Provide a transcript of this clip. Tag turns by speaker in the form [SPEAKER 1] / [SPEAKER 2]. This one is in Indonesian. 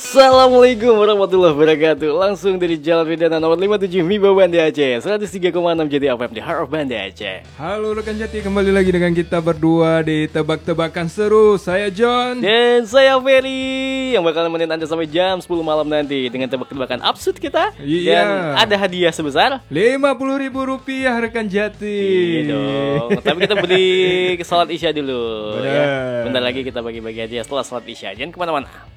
[SPEAKER 1] Assalamualaikum warahmatullahi wabarakatuh. Langsung dari Jalan Pidana nomor 57 Miba Banda Aceh, 103,6 Jati FM di Heart of Banda Aceh.
[SPEAKER 2] Halo rekan Jati, kembali lagi dengan kita berdua di Tebak-Tebakan Seru. Saya John
[SPEAKER 1] dan saya Ferry yang bakal nemenin Anda sampai jam 10 malam nanti dengan tebak-tebakan absurd kita.
[SPEAKER 2] Iya.
[SPEAKER 1] Dan ada hadiah sebesar
[SPEAKER 2] Rp50.000 rekan Jati.
[SPEAKER 1] Iya dong. Tapi kita beli ke salat Isya dulu.
[SPEAKER 2] Bener.
[SPEAKER 1] Ya. Bentar lagi kita bagi-bagi hadiah setelah salat Isya. Jangan kemana-mana.